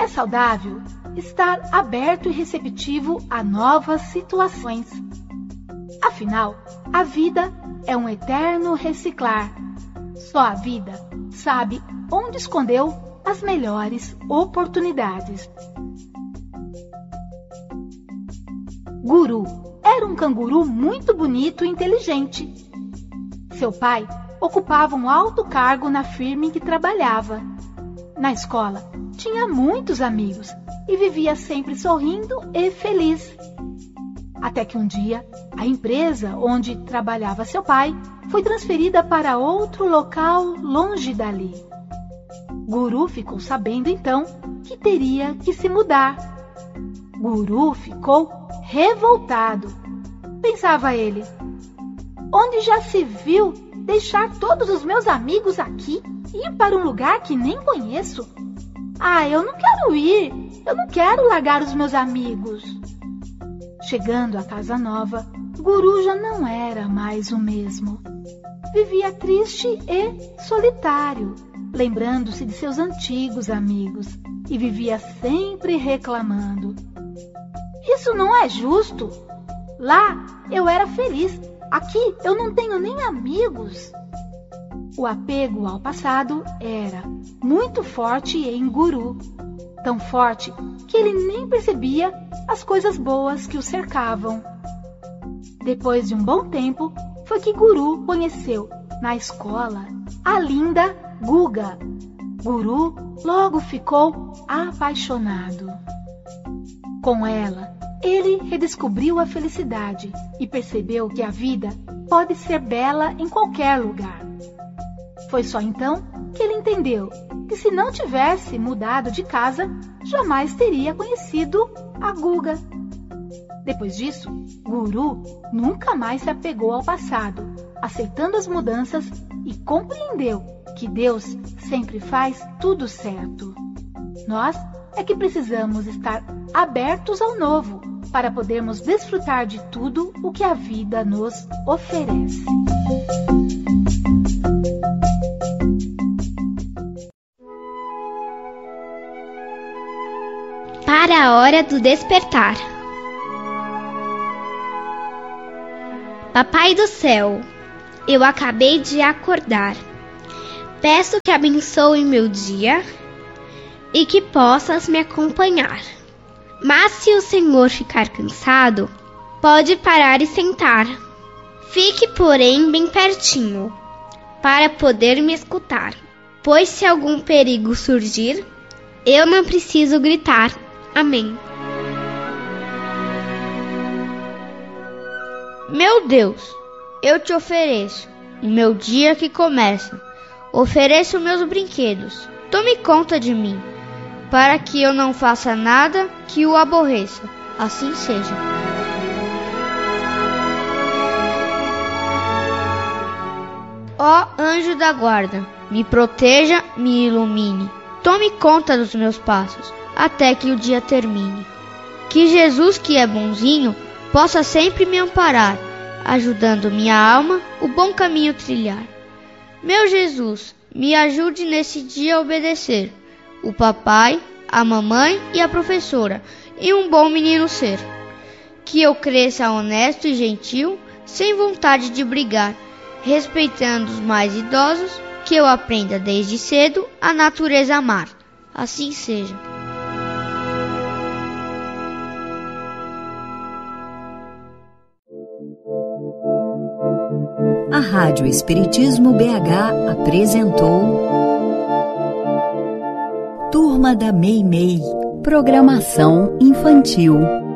É saudável estar aberto e receptivo a novas situações. Afinal, a vida é um eterno reciclar. Só a vida sabe onde escondeu as melhores oportunidades. Guru era um canguru muito bonito e inteligente. Seu pai ocupava um alto cargo na firma em que trabalhava. Na escola, tinha muitos amigos e vivia sempre sorrindo e feliz. Até que um dia, a empresa onde trabalhava seu pai foi transferida para outro local longe dali. Guru ficou sabendo então que teria que se mudar. Guru ficou revoltado. Pensava ele: onde já se viu deixar todos os meus amigos aqui e ir para um lugar que nem conheço? Eu não quero ir. Eu não quero largar os meus amigos. Chegando à casa nova, Guru já não era mais o mesmo. Vivia triste e solitário, lembrando-se de seus antigos amigos, e vivia sempre reclamando. Isso não é justo. Lá eu era feliz. Aqui eu não tenho nem amigos. O apego ao passado era muito forte em Guru. Tão forte que ele nem percebia as coisas boas que o cercavam. Depois de um bom tempo, foi que Guru conheceu, na escola, a linda Guga. Guru logo ficou apaixonado. Com ela, ele redescobriu a felicidade e percebeu que a vida pode ser bela em qualquer lugar. Foi só então que ele entendeu que se não tivesse mudado de casa, jamais teria conhecido a Guga. Depois disso, Guru nunca mais se apegou ao passado, aceitando as mudanças e compreendeu que Deus sempre faz tudo certo. Nós é que precisamos estar abertos ao novo para podermos desfrutar de tudo o que a vida nos oferece. Para a hora do despertar. Papai do céu, eu acabei de acordar. Peço que abençoe meu dia e que possas me acompanhar. Mas se o Senhor ficar cansado, pode parar e sentar. Fique, porém, bem pertinho, para poder me escutar. Pois se algum perigo surgir, eu não preciso gritar. Amém. Meu Deus, eu te ofereço o meu dia que começa. Ofereço meus brinquedos. Tome conta de mim, para que eu não faça nada que o aborreça. Assim seja. Ó anjo da guarda, me proteja, me ilumine. Tome conta dos meus passos, até que o dia termine. Que Jesus, que é bonzinho, possa sempre me amparar, ajudando minha alma o bom caminho trilhar. Meu Jesus, me ajude nesse dia a obedecer o papai, a mamãe e a professora, e um bom menino ser. Que eu cresça honesto e gentil, sem vontade de brigar, respeitando os mais idosos, que eu aprenda desde cedo a natureza amar. Assim seja. A Rádio Espiritismo BH apresentou Turma da Meimei, programação infantil.